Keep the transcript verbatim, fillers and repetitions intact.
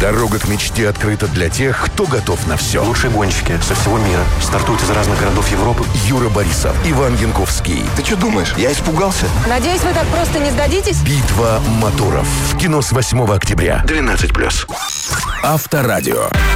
Дорога к мечте открыта для тех, кто готов на все. Лучшие гонщики со всего мира стартуют из разных городов Европы. Юра Борисов, Иван Янковский. Ты что думаешь? Я испугался. Надеюсь, вы так просто не сдадитесь? Битва моторов. В кино с восьмого октября. двенадцать плюс. Авторадио.